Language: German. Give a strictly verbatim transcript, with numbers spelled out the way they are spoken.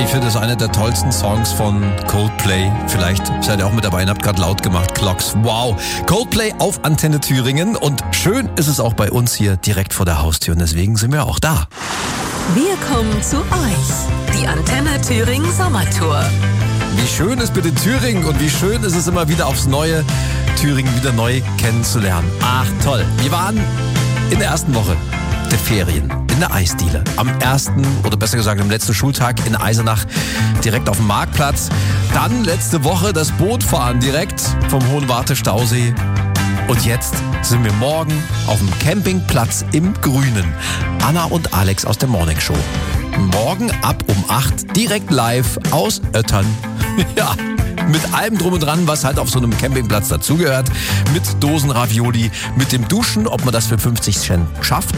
Ich finde es einer der tollsten Songs von Coldplay. Vielleicht seid ihr auch mit dabei und habt gerade laut gemacht. Clocks. Wow. Coldplay auf Antenne Thüringen. Und schön ist es auch bei uns hier direkt vor der Haustür. Und deswegen sind wir auch da. Wir kommen zu euch. Die Antenne Thüringen Sommertour. Wie schön ist bitte Thüringen und wie schön ist es immer wieder aufs Neue, Thüringen wieder neu kennenzulernen. Ach toll. Wir waren in der ersten Woche der Ferien in der Eisdiele. Am ersten oder besser gesagt am letzten Schultag in Eisenach direkt auf dem Marktplatz. Dann letzte Woche das Bootfahren direkt vom Hohen Warte Stausee. Und jetzt sind wir morgen auf dem Campingplatz im Grünen. Anna und Alex aus der Morning Show. Morgen ab um acht direkt live aus Öttern. Ja, mit allem drum und dran, was halt auf so einem Campingplatz dazugehört. Mit Dosen Ravioli, mit dem Duschen, ob man das für fünfzig Cent schafft.